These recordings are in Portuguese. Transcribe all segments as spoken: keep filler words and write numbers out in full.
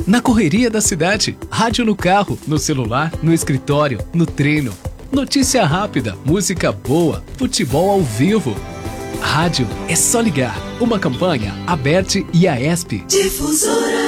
na correria da cidade, rádio no carro, no celular, no escritório, no treino. Notícia rápida, música boa, futebol ao vivo. Rádio é só ligar. Uma campanha, Aberte e a ESP. Difusora.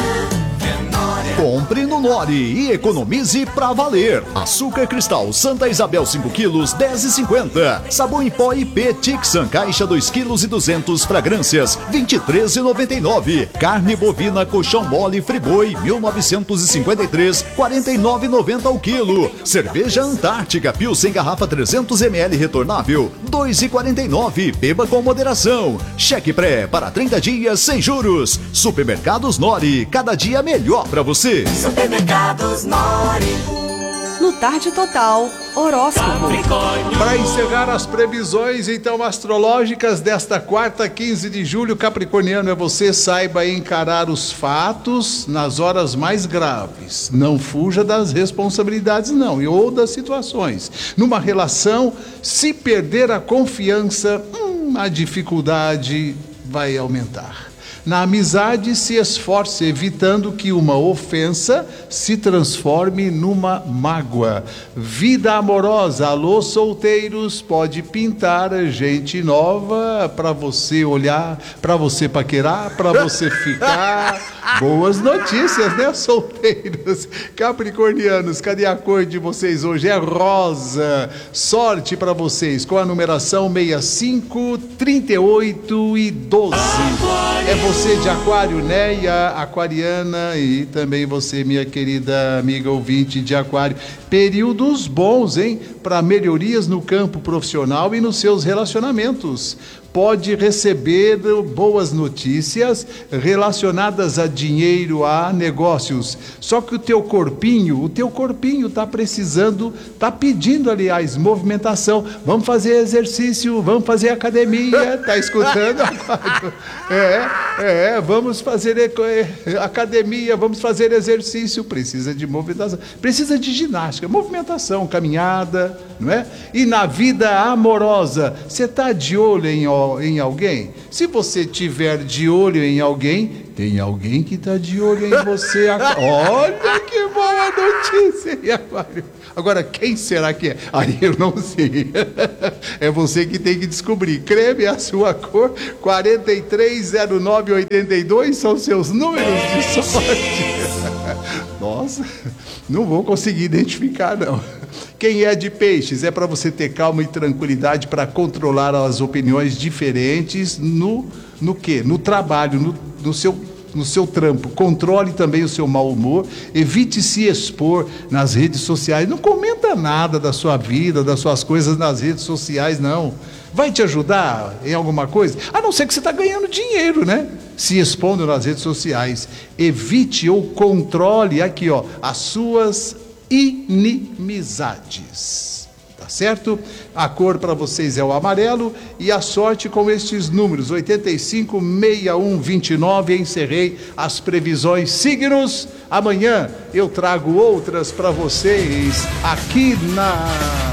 Compre no Nori e economize pra valer. Açúcar cristal Santa Isabel cinco quilos, dez e cinquenta. Sabão em pó I P Tixan caixa dois quilos e duzentos fragrâncias, vinte e três e noventa e nove. Carne bovina colchão mole Friboi mil novecentos e cinquenta e três, quarenta e nove e noventa ao quilo. Cerveja Antártica Pilsen garrafa trezentos mililitros retornável, dois e quarenta e nove. Beba com moderação. Cheque pré para trinta dias sem juros. Supermercados Nori, cada dia melhor pra você. Supermercados Nori. No Tarde Total, horóscopo. Para encerrar as previsões, então, astrológicas desta quarta, quinze de julho, capricorniano é você, saiba encarar os fatos nas horas mais graves. Não fuja das responsabilidades, não, ou das situações. Numa relação, se perder a confiança, hum, a dificuldade vai aumentar. Na amizade, se esforce, evitando que uma ofensa se transforme numa mágoa. Vida amorosa, alô solteiros, pode pintar gente nova para você olhar, para você paquerar, para você ficar. Boas notícias, né, solteiros? Capricornianos, cadê a cor de vocês hoje? É rosa. Sorte para vocês com a numeração sessenta e cinco, trinta e oito e doze. É você de Aquário, Neia, aquariana, e também você, minha querida amiga ouvinte de Aquário. Períodos bons, hein? Para melhorias no campo profissional e nos seus relacionamentos. Pode receber boas notícias relacionadas a dinheiro, a negócios. Só que o teu corpinho, o teu corpinho está precisando, está pedindo, aliás, movimentação. Vamos fazer exercício, vamos fazer academia. Tá escutando? É, é, vamos fazer academia, vamos fazer exercício. Precisa de movimentação, precisa de ginástica, movimentação, caminhada, não é? E na vida amorosa, você está de olho em em alguém? Se você tiver de olho em alguém, tem alguém que está de olho em você. Olha que boa notícia, Aquário. Agora, quem será que é? Aí eu não sei. É você que tem que descobrir. Creme a sua cor, quarenta e três, zero nove, oitenta e dois são seus números de sorte. Nossa, não vou conseguir identificar, não. Quem é de peixes, é para você ter calma e tranquilidade para controlar as opiniões diferentes no, no quê? No trabalho, no, no seu, no seu trampo. Controle também o seu mau humor, evite se expor nas redes sociais. Não comenta nada da sua vida, das suas coisas nas redes sociais, não. Vai te ajudar em alguma coisa? A não ser que você está ganhando dinheiro, né? Se expondo nas redes sociais. Evite ou controle aqui, ó, as suas inimizades, tá certo? A cor para vocês é o amarelo e a sorte com estes números, oitenta e cinco, sessenta e um, vinte e nove. Encerrei as previsões signos. Amanhã eu trago outras para vocês aqui na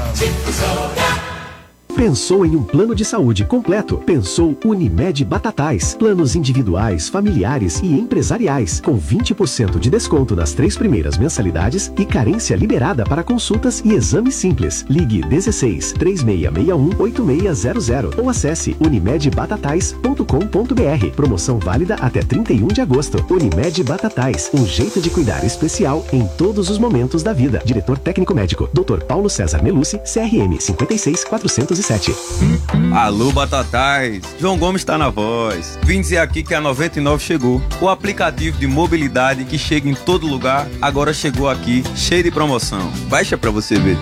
Pensou em um plano de saúde completo? Pensou Unimed Batatais. Planos individuais, familiares e empresariais, com vinte por cento de desconto nas três primeiras mensalidades e carência liberada para consultas e exames simples. Ligue dezesseis, três seis seis um, oito seis zero zero ou acesse unimed batatais ponto com ponto br. Promoção válida até trinta e um de agosto. Unimed Batatais, um jeito de cuidar especial em todos os momentos da vida. Diretor técnico médico, doutor Paulo César Melucci, C R M cinquenta e seis, quatrocentos e sete. Alô, Batatais, João Gomes está na voz. Vim dizer aqui que a noventa e nove chegou. O aplicativo de mobilidade que chega em todo lugar, agora chegou aqui, cheio de promoção. Baixa pra você ver.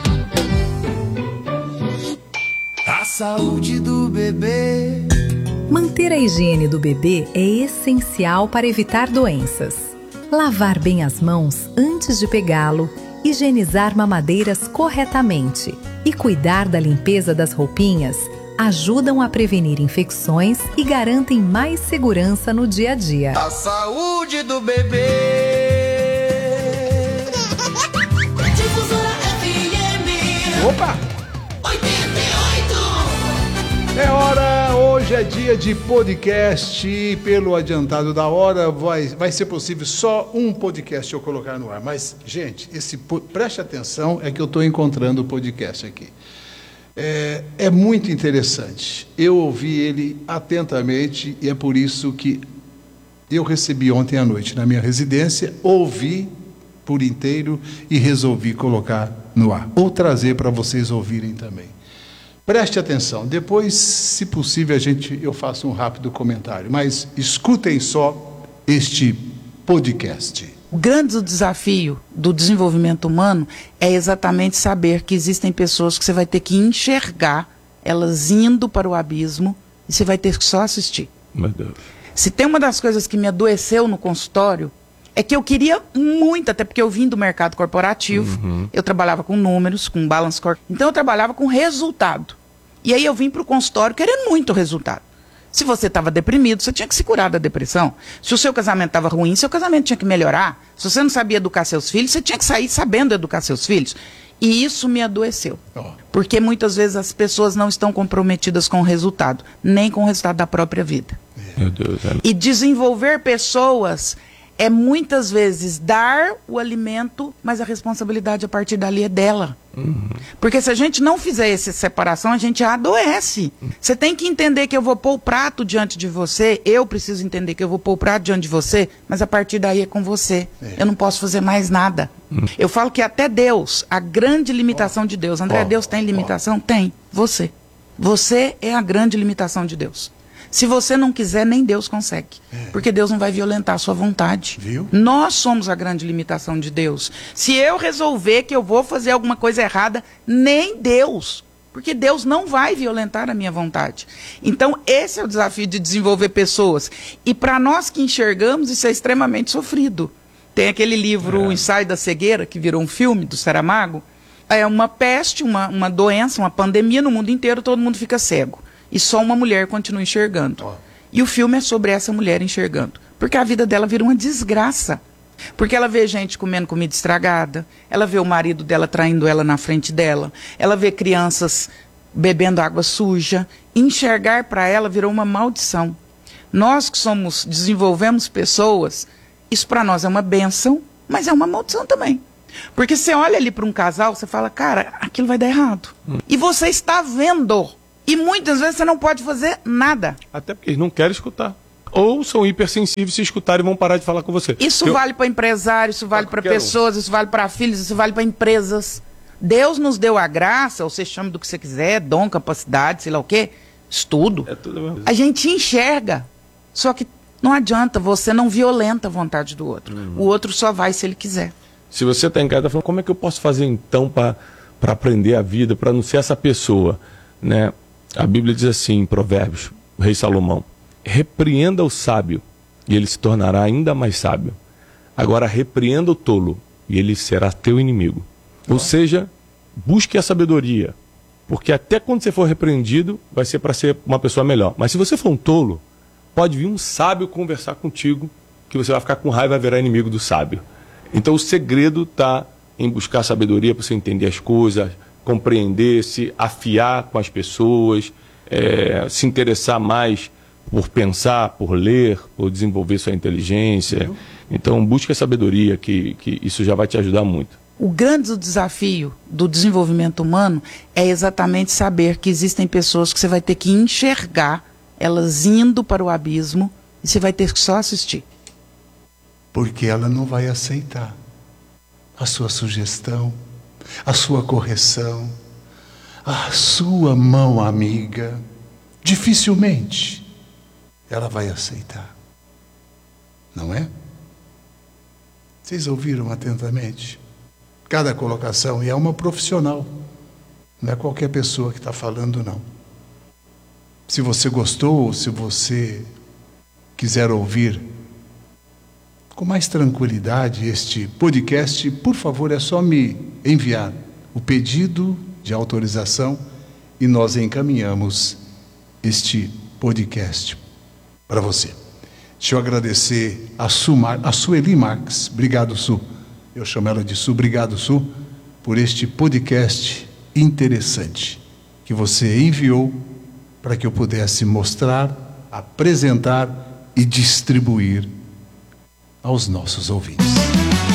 A saúde do bebê. Manter a higiene do bebê é essencial para evitar doenças. Lavar bem as mãos antes de pegá-lo, higienizar mamadeiras corretamente e cuidar da limpeza das roupinhas ajudam a prevenir infecções e garantem mais segurança no dia a dia. A saúde do bebê. Difusora F M. Opa! oitenta e oito. É hora hoje Hoje é dia de podcast e pelo adiantado da hora vai, vai ser possível só um podcast eu colocar no ar. Mas, gente, esse, preste atenção, é que eu estou encontrando o podcast aqui. É, é muito interessante. Eu ouvi ele atentamente e é por isso que eu recebi ontem à noite na minha residência, ouvi por inteiro e resolvi colocar no ar. Ou trazer para vocês ouvirem também. Preste atenção, depois, se possível, a gente, eu faço um rápido comentário, mas escutem só este podcast. O grande desafio do desenvolvimento humano é exatamente saber que existem pessoas que você vai ter que enxergar, elas indo para o abismo, e você vai ter que só assistir. Meu Deus. Se tem uma das coisas que me adoeceu no consultório, é que eu queria muito, até porque eu vim do mercado corporativo, uhum. eu trabalhava com números, com balance core, então eu trabalhava com resultado. E aí eu vim para o consultório querendo muito resultado. Se você estava deprimido, você tinha que se curar da depressão. Se o seu casamento estava ruim, seu casamento tinha que melhorar. Se você não sabia educar seus filhos, você tinha que sair sabendo educar seus filhos. E isso me adoeceu. Oh. Porque muitas vezes as pessoas não estão comprometidas com o resultado, nem com o resultado da própria vida. Meu Deus, é... E desenvolver pessoas é muitas vezes dar o alimento, mas a responsabilidade a partir dali é dela. Uhum. Porque se a gente não fizer essa separação, a gente adoece. Uhum. Você tem que entender que eu vou pôr o prato diante de você, eu preciso entender que eu vou pôr o prato diante de você, mas a partir daí é com você. É. Eu não posso fazer mais nada. Uhum. Eu falo que até Deus, a grande limitação oh. de Deus, André, oh. Deus tem limitação? Oh. Tem. Você. Você é a grande limitação de Deus. Se você não quiser, nem Deus consegue. É. Porque Deus não vai violentar a sua vontade. Viu? Nós somos a grande limitação de Deus. Se eu resolver que eu vou fazer alguma coisa errada, nem Deus. Porque Deus não vai violentar a minha vontade. Então, esse é o desafio de desenvolver pessoas. E para nós que enxergamos, isso é extremamente sofrido. Tem aquele livro, é. O Ensaio da Cegueira, que virou um filme do Saramago. É uma peste, uma, uma doença, uma pandemia no mundo inteiro, todo mundo fica cego. E só uma mulher continua enxergando. Oh. E o filme é sobre essa mulher enxergando. Porque a vida dela vira uma desgraça. Porque ela vê gente comendo comida estragada, ela vê o marido dela traindo ela na frente dela, ela vê crianças bebendo água suja. Enxergar para ela virou uma maldição. Nós que somos, desenvolvemos pessoas, isso para nós é uma bênção, mas é uma maldição também. Porque você olha ali para um casal, você fala, cara, aquilo vai dar errado. Hum. E você está vendo. E muitas vezes você não pode fazer nada. Até porque eles não querem escutar. Ou são hipersensíveis, se escutarem vão parar de falar com você. Isso Eu... vale para empresários, isso vale para pessoas, um. isso vale para filhos, isso vale para empresas. Deus nos deu a graça, ou você chama do que você quiser, dom, capacidade, sei lá o quê, estudo. É tudo mesmo. A gente enxerga. Só que não adianta, você não violenta a vontade do outro. Uhum. O outro só vai se ele quiser. Se você está em casa falando, como é que eu posso fazer então para aprender a vida, para não ser essa pessoa, né? A Bíblia diz assim em Provérbios, o rei Salomão, repreenda o sábio e ele se tornará ainda mais sábio. Agora repreenda o tolo e ele será teu inimigo. Oh. Ou seja, busque a sabedoria, porque até quando você for repreendido, vai ser para ser uma pessoa melhor. Mas se você for um tolo, pode vir um sábio conversar contigo, que você vai ficar com raiva e vai virar inimigo do sábio. Então o segredo está em buscar sabedoria para você entender as coisas, compreender, se afiar com as pessoas, é, se interessar mais por pensar, por ler, por desenvolver sua inteligência. Uhum. Então, busque a sabedoria, que, que isso já vai te ajudar muito. O grande desafio do desenvolvimento humano é exatamente saber que existem pessoas que você vai ter que enxergar, elas indo para o abismo, e você vai ter que só assistir. Porque ela não vai aceitar a sua sugestão, a sua correção, a sua mão amiga. Dificilmente ela vai aceitar. Não é? Vocês ouviram atentamente? Cada colocação, e é uma profissional. Não é qualquer pessoa que está falando, não. Se você gostou, ou se você quiser ouvir com mais tranquilidade este podcast, por favor, é só me enviar o pedido de autorização e nós encaminhamos este podcast para você. Deixa eu agradecer a, Su, a Sueli Marques. Obrigado, Su. Eu chamo ela de Su. Obrigado, Su, por este podcast interessante que você enviou para que eu pudesse mostrar, apresentar e distribuir aos nossos ouvintes.